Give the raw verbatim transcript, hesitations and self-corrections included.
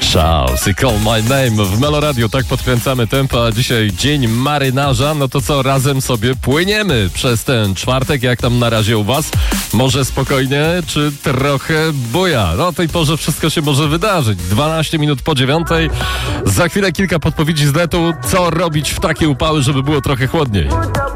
Charles i Call My Name w Melo Radio. Tak podkręcamy tempo, a dzisiaj dzień marynarza. No to co, razem sobie płyniemy przez ten czwartek. Jak tam na razie u was? Może spokojnie, czy trochę buja? No o tej porze wszystko się może wydarzyć. dwanaście minut po dziewiątej. Za chwilę kilka podpowiedzi z netu. Co robić w takie upały, żeby było trochę chłodniej?